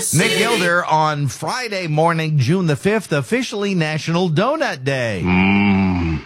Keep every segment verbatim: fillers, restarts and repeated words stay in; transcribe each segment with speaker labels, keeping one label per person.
Speaker 1: Nick Gilder on Friday morning, June the fifth, officially National Donut Day.
Speaker 2: Mmm,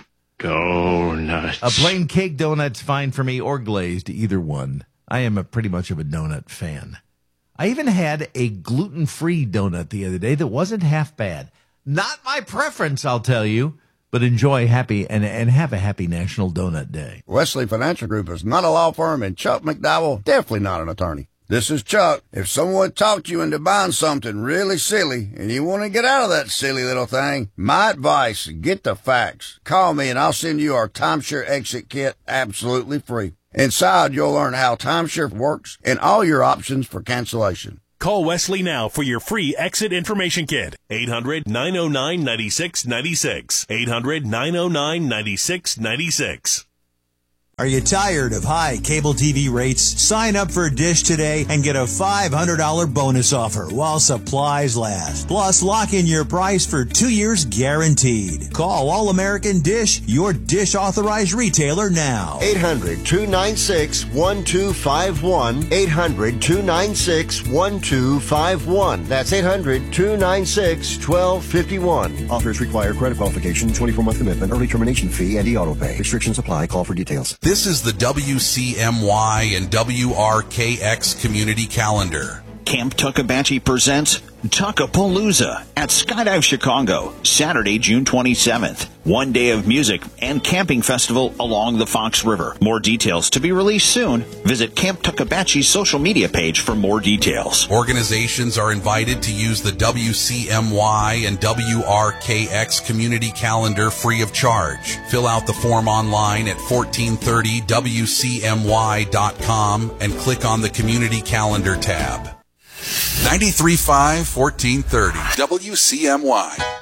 Speaker 2: donuts.
Speaker 1: A plain cake donut's fine for me, or glazed, either one. I am a pretty much of a donut fan. I even had a gluten-free donut the other day that wasn't half bad. Not my preference, I'll tell you, but enjoy happy and, and have a happy National Donut Day.
Speaker 3: Wesley Financial Group is not a law firm, and Chuck McDowell, definitely not an attorney. This is Chuck. If someone talked you into buying something really silly and you want to get out of that silly little thing, my advice, get the facts. Call me and I'll send you our timeshare exit kit absolutely free. Inside, you'll learn how timeshare works and all your options for cancellation.
Speaker 4: Call Wesley now for your free exit information kit. eight hundred, nine oh nine, nine six nine six. eight hundred, nine oh nine, nine six nine six.
Speaker 5: Are you tired of high cable T V rates? Sign up for Dish today and get a five hundred dollars bonus offer while supplies last. Plus, lock in your price for two years guaranteed. Call All American Dish, your Dish authorized retailer now.
Speaker 6: eight hundred, two nine six, one two five one. eight hundred, two nine six, one two five one. That's eight hundred, two nine six, one two five one.
Speaker 7: Offers require credit qualification, twenty-four month commitment, early termination fee, and e-auto pay. Restrictions apply. Call for details.
Speaker 8: This is the W C M Y and W R K X Community Calendar.
Speaker 9: Camp Tuckabashie presents Tuckapalooza at Skydive Chicago, Saturday, June twenty-seventh. One day of music and camping festival along the Fox River. More details to be released soon. Visit Camp Tuckabashie's social media page for more details.
Speaker 8: Organizations are invited to use the W C M Y and W R K X Community Calendar free of charge. Fill out the form online at fourteen thirty W C M Y dot com and click on the Community Calendar tab. ninety-three point five, fourteen thirty W C M Y.